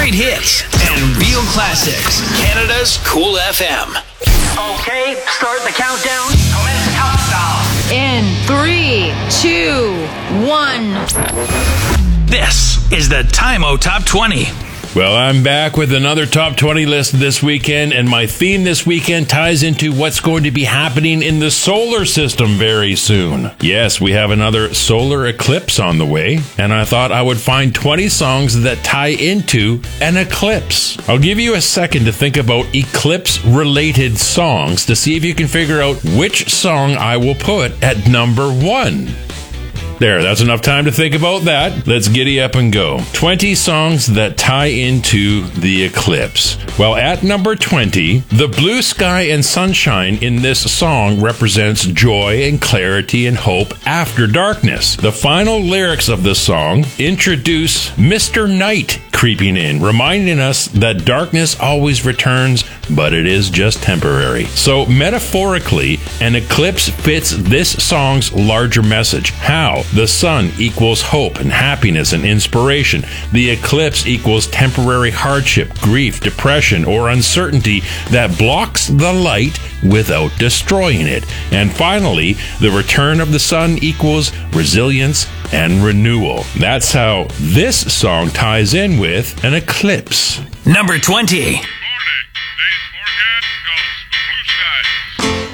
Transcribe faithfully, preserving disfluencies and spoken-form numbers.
great hits and real classics. Canada's Cool F M. Okay, start the countdown. Commence countdown. In three, two, one. This is the Time-O Top twenty. Well, I'm back with another Top twenty list this weekend, and my theme this weekend ties into what's going to be happening in the solar system very soon. Yes, we have another solar eclipse on the way, and I thought I would find twenty songs that tie into an eclipse. I'll give you a second to think about eclipse-related songs to see if you can figure out which song I will put at number one. There, that's enough time to think about that. Let's giddy up and go. twenty songs that tie into the eclipse. Well, at number twenty, the blue sky and sunshine in this song represents joy and clarity and hope after darkness. The final lyrics of the song introduce Mister Night creeping in, reminding us that darkness always returns, but it is just temporary. So, metaphorically, an eclipse fits this song's larger message. How? The sun equals hope and happiness and inspiration. The eclipse equals temporary hardship, grief, depression, or uncertainty that blocks the light without destroying it. And finally, the return of the sun equals resilience and renewal. That's how this song ties in with an eclipse. Number twenty.